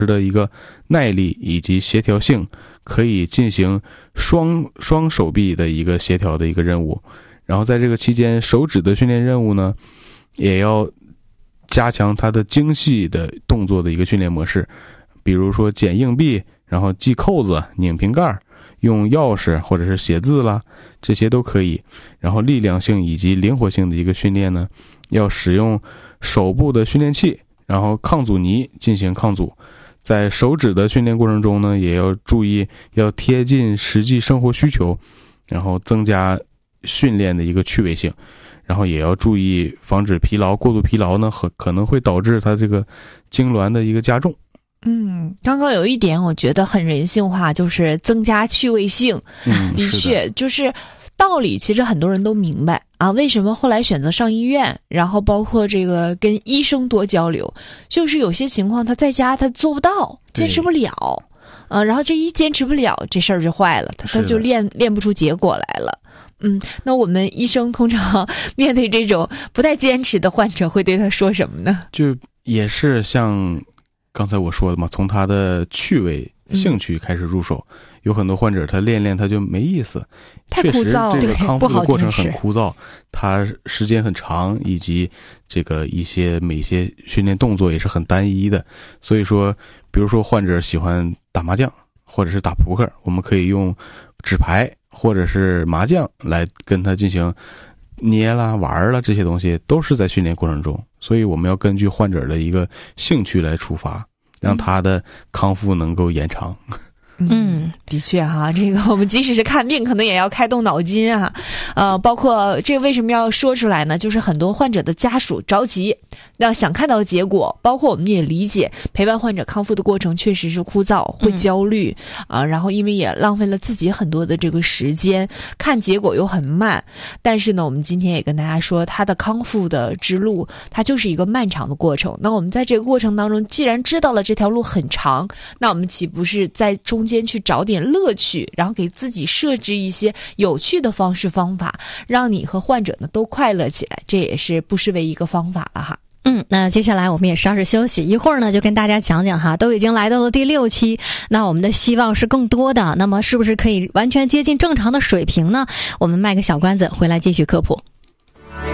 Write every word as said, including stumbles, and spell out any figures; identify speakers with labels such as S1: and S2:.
S1: 的一个耐力以及协调性，可以进行双双手臂的一个协调的一个任务。然后在这个期间，手指的训练任务呢，也要加强它的精细的动作的一个训练模式，比如说捡硬币，然后系扣子、拧瓶盖、用钥匙或者是写字啦，这些都可以。然后力量性以及灵活性的一个训练呢，要使用手部的训练器，然后抗阻尼进行抗阻。在手指的训练过程中呢，也要注意要贴近实际生活需求，然后增加训练的一个趣味性，然后也要注意防止疲劳，过度疲劳呢和可能会导致它这个痉挛的一个加重。
S2: 嗯，刚刚有一点我觉得很人性化，就是增加趣味性。
S1: 嗯，
S2: 的确，就是道理其实很多人都明白啊，为什么后来选择上医院，然后包括这个跟医生多交流，就是有些情况他在家他做不到，坚持不了，呃，然后这一坚持不了，这事儿就坏了，他他就练练不出结果来了。嗯，那我们医生通常面对这种不太坚持的患者，会对他说什么呢？
S1: 就也是像刚才我说的嘛，从他的趣味、兴趣开始入手。嗯，有很多患者他练练他就没意思，
S2: 太枯燥，
S1: 确实这个康复的过程很枯燥，他时间很长，以及这个一些每些训练动作也是很单一的。所以说，比如说患者喜欢打麻将或者是打扑克，我们可以用纸牌或者是麻将来跟他进行捏啦、玩啦，这些东西都是在训练过程中。所以我们要根据患者的一个兴趣来出发，让他的康复能够延长。
S2: 嗯，的确哈，这个我们即使是看病，可能也要开动脑筋啊，呃，包括这个为什么要说出来呢？就是很多患者的家属着急，要想看到结果，包括我们也理解陪伴患者康复的过程确实是枯燥，会焦虑啊、嗯呃，然后因为也浪费了自己很多的这个时间，看结果又很慢。但是呢，我们今天也跟大家说，他的康复的之路，它就是一个漫长的过程。那我们在这个过程当中，既然知道了这条路很长，那我们岂不是在中间去找点乐趣，然后给自己设置一些有趣的方式方法，让你和患者呢都快乐起来，这也是不失为一个方法了哈。
S3: 嗯，那接下来我们也稍事休息一会儿呢，就跟大家讲讲哈，都已经来到了第六期，那我们的希望是更多的，那么是不是可以完全接近正常的水平呢？我们卖个小关子，回来继续科普。